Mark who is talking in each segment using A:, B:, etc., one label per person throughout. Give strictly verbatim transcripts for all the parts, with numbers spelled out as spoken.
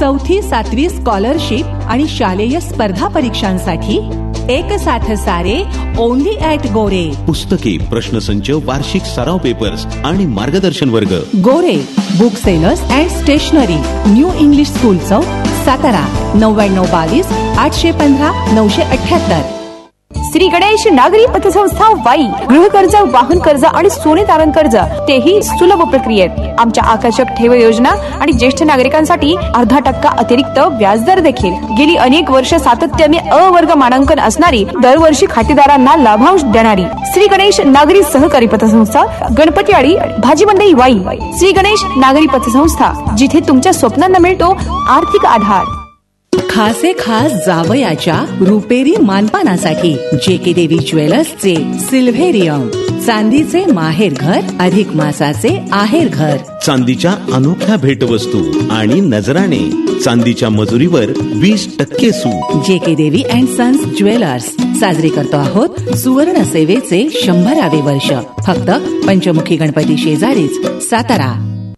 A: चौथी सातवी स्कॉलरशिप आणि शालेय स्पर्धा परीक्षांसाठी एक साथ सारे ओनली ॲट गोरे.
B: पुस्तके, प्रश्नसंच, वार्षिक सराव पेपर्स आणि मार्गदर्शन वर्ग.
A: गोरे book sellers and stationery, new English school चौक, सातारा. नव्याण्णव बावीस आठशे पंधरा नऊशे अठ्याहत्तर.
C: श्री गणेश नागरी पतसंस्था वाई. गृह कर्ज, वाहन कर्ज आणि सोने तारण कर्ज, तेही सुलभ प्रक्रियेत. आमच्या आकर्षक ठेव योजना आणि ज्येष्ठ नागरिकांसाठी अर्धा टक्का अतिरिक्त व्याजदर देखील. गेली अनेक वर्ष सातत्याने अ वर्ग मानांकन असणारी, दरवर्षी खातेदारांना लाभांश देणारी श्री गणेश नागरी सहकारी पतसंस्था, गणपतीवाडी, भाजी मंडई वाई. श्री गणेश नागरी पतसंस्था, जिथे तुमच्या स्वप्नांना मिळतो आर्थिक आधार.
A: खासे खास जावयाच्या रुपेरी मानपानासाठी जे के देवी ज्वेलर्सचे सिल्व्हेरियम. चांदीचे माहेर घर, अधिक मासाचे आहेर घर.
B: चांदीच्या अनोख्या भेटवस्तू आणि नजराणे. चांदीच्या मजुरीवर वीस टक्के सूट.
A: जे के देवी अँड सन्स ज्वेलर्स. साजरे करतो आहोत सुवर्ण सेवेचे शंभरावे वर्ष. फक्त पंचमुखी गणपती शेजारीच, सातारा.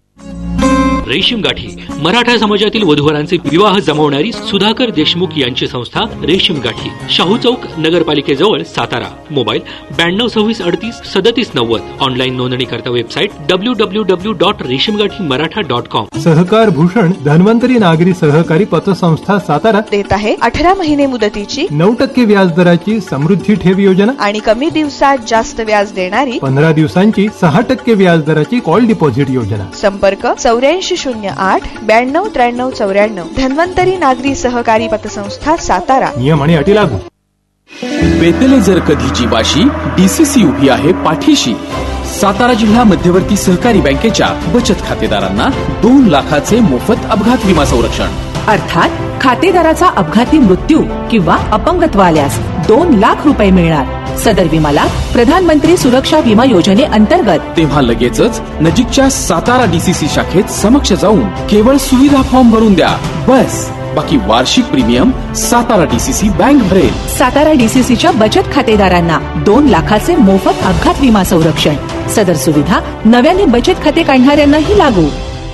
D: रेशीम गाठी, मराठा समाजातील वधूवरांचे विवाह जमवणारी सुधाकर देशमुख यांची संस्था रेशीम गाठी. शाहू चौक, नगरपालिकेजवळ, सातारा. मोबाईल ब्याण्णव सव्वीस अडतीस सदतीस नव्वद. ऑनलाईन नोंदणी करता website W W W dot रेशीमगाठी Maratha dot com.
E: सहकार भूषण धन्वंतरी नागरी सहकारी पतसंस्था सातारा
F: देत आहे अठरा महिने मुदतीची
E: नऊ टक्के व्याज दराची समृद्धी ठेव योजना
F: आणि कमी दिवसात जास्त व्याज देणारी
E: पंधरा दिवसांची सहा टक्के व्याज दराची कॉल डिपॉझिट योजना.
F: संपर्क चौऱ्याऐंशी शून्य आठ ब्याण्णव त्र्याण्णव चौऱ्याण्णव. धन्वंतरी नागरी सहकारी पतसंस्था सातारा.
E: नियम आणि अटी लागू.
G: बेतले जर कधीची वाशी, डीसीसी उभी आहे पाठीशी. सातारा जिल्हा मध्यवर्ती सहकारी बँकेच्या बचत खातेदारांना दोन लाखाचे मोफत अपघात विमा संरक्षण.
A: अर्थात खातेदाराचा अपघाती मृत्यू किंवा अपंगत्व आल्यास दोन लाख रुपये मिळणार. सदर विमाला प्रधानमंत्री सुरक्षा विमा योजने अंतर्गत.
G: तेव्हा लगेचच नजीकच्या सातारा डीसीसी शाखेत समक्ष जाऊन केवळ सुविधा फॉर्म भरून द्या, बस. बाकी वार्षिक प्रीमियम सातारा डीसीसी बँक भरेल.
A: सातारा डीसीसीच्या बचत खातेदारांना दोन लाखाचे मोफत अपघात विमा संरक्षण. सदर सुविधा नव्याने बचत खाते काढणाऱ्यांनाही लागू.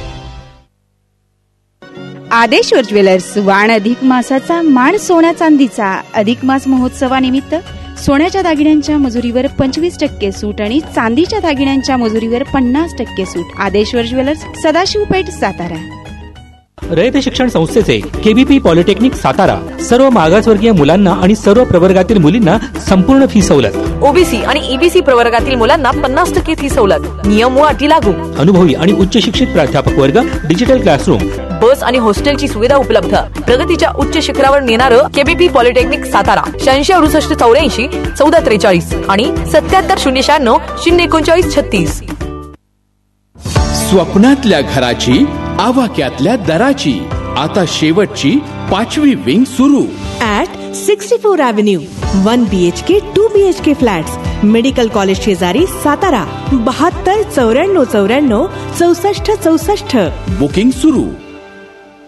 H: आदेश्वर ज्वेलर्स. वाण अधिक मासाचा मान सोन्या चांदीचा. अधिक मास महोत्सवानिमित्त सोन्याच्या दागिन्यांच्या मजुरीवर पंचवीस टक्के सूट आणि चांदीच्या दागिन्यांच्या मजुरीवर पन्नास टक्के सूट. आदेश्वर ज्वेलर्स, सदाशिव पेठ, सातारा.
D: रयत शिक्षण संस्थेचे केबीपी पॉलिटेक्निक सातारा. सर्व मागासवर्गीय मुलांना आणि सर्व प्रवर्गातील मुलींना संपूर्ण फी सवलत.
C: ओबीसी आणि ईबीसी प्रवर्गातील मुलांना पन्नास टक्के फी सवलत. नियम व अटी लागू.
D: अनुभवी आणि उच्च शिक्षित प्राध्यापक वर्ग, डिजिटल क्लासरूम,
C: बस आणि हॉस्टेलची सुविधा उपलब्ध. प्रगतीच्या उच्च शिखरावर नेणारं केबीपी पॉलिटेक्निक सातारा. शहाऐंशी अडुसष्ट चौऱ्याऐंशी चौदा त्रेचाळीस आणि सत्याहत्तर शून्य शहाण्णव शून्य एकोणचाळीस छत्तीस.
G: स्वप्नातल्या घराची, आवाक्यातल्या दराची, आता शेवटची पाचवी विंग सुरू.
I: At sixty four avenue. One BHK two BHK flats. Medical college शेजारी, सातारा. बहात्तर चौऱ्याण्णव चौऱ्याण्णव चौसष्ट चौसष्ट.
G: बुकिंग सुरू.